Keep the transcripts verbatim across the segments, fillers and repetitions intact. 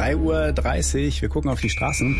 drei Uhr dreißig. Wir gucken auf die Straßen.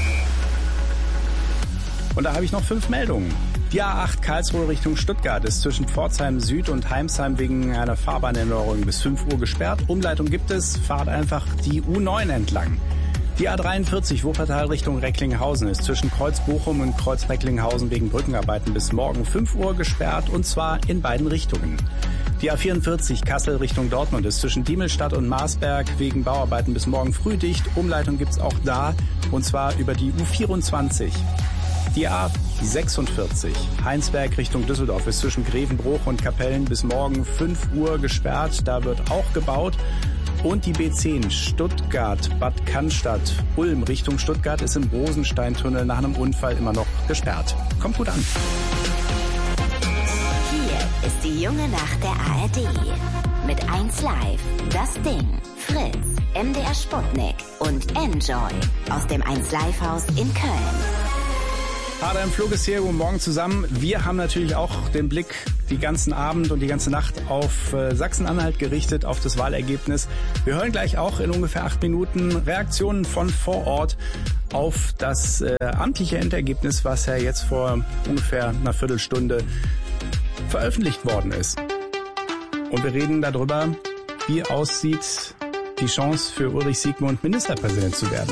Und da habe ich noch fünf Meldungen. Die A acht Karlsruhe Richtung Stuttgart ist zwischen Pforzheim Süd und Heimsheim wegen einer Fahrbahnerneuerung bis fünf Uhr gesperrt. Umleitung gibt es, fahrt einfach die U neun entlang. Die A dreiundvierzig Wuppertal Richtung Recklinghausen ist zwischen Kreuz Bochum und Kreuz Recklinghausen wegen Brückenarbeiten bis morgen fünf Uhr gesperrt, und zwar in beiden Richtungen. Die A vierundvierzig Kassel Richtung Dortmund ist zwischen Diemelstadt und Marsberg wegen Bauarbeiten bis morgen früh dicht. Umleitung gibt's auch da, und zwar über die U vierundzwanzig. Die A sechsundvierzig Heinsberg Richtung Düsseldorf ist zwischen Grevenbruch und Kapellen bis morgen fünf Uhr gesperrt. Da wird auch gebaut. Und die B zehn Stuttgart-Bad Cannstatt Ulm Richtung Stuttgart ist im Rosensteintunnel nach einem Unfall immer noch gesperrt. Kommt gut an. Hier ist die junge Nacht der A R D. Mit eins Live, Das Ding, Fritz, M D R Sputnik und Enjoy aus dem eins Live Haus in Köln. Adam Flug ist hier, guten Morgen zusammen. Wir haben natürlich auch den Blick die ganzen Abend und die ganze Nacht auf äh, Sachsen-Anhalt gerichtet, auf das Wahlergebnis. Wir hören gleich auch in ungefähr acht Minuten Reaktionen von vor Ort auf das äh, amtliche Endergebnis, was ja jetzt vor ungefähr einer Viertelstunde veröffentlicht worden ist. Und wir reden darüber, wie aussieht die Chance für Ulrich Siegmund, Ministerpräsident zu werden.